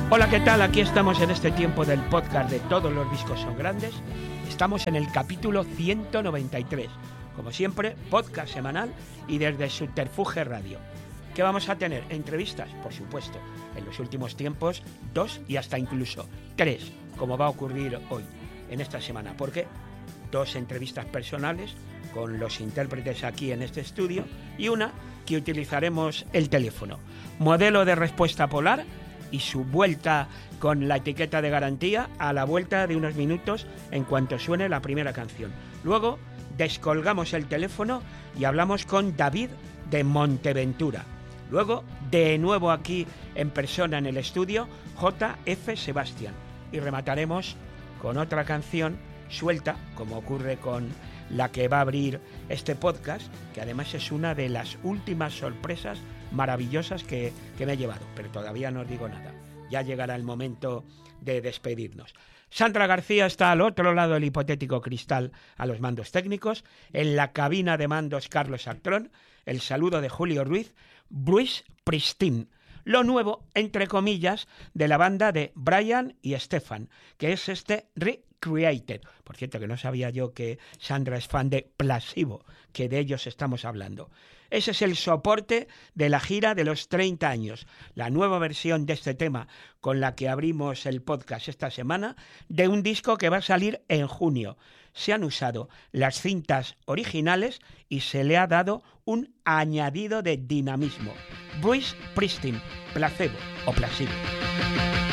Hola, ¿qué tal? Aquí estamos en este tiempo del podcast de Todos los discos son grandes. Estamos en el capítulo 193. Como siempre, podcast semanal y desde Subterfuge Radio. ¿Qué vamos a tener? Entrevistas, por supuesto. En los últimos tiempos, 2 y hasta incluso 3, como va a ocurrir hoy, en esta semana. ¿Por qué? 2 entrevistas personales con los intérpretes aquí en este estudio y una que utilizaremos el teléfono. Modelo de respuesta polar y su vuelta con la etiqueta de garantía a la vuelta de unos minutos en cuanto suene la primera canción. Luego descolgamos el teléfono y hablamos con David de Monteventura. Luego, de nuevo aquí en persona en el estudio, J.F. Sebastián. Y remataremos con otra canción suelta, como ocurre con la que va a abrir este podcast, que además es una de las últimas sorpresas maravillosas que me he llevado, pero todavía no os digo nada. Ya llegará el momento de despedirnos. Sandra García está al otro lado del hipotético cristal a los mandos técnicos. En la cabina de mandos, Carlos Actrón. El saludo de Julio Ruiz. Bruce Springsteen. Lo nuevo, entre comillas, de la banda de Brian y Stefan, que es este Recreated. Por cierto, que no sabía yo que Sandra es fan de Placebo, que de ellos estamos hablando. Ese es el soporte de la gira de los 30 años, la nueva versión de este tema con la que abrimos el podcast esta semana, de un disco que va a salir en junio. Se han usado las cintas originales y se le ha dado un añadido de dinamismo. Bruce Springsteen, Placebo o Placebo.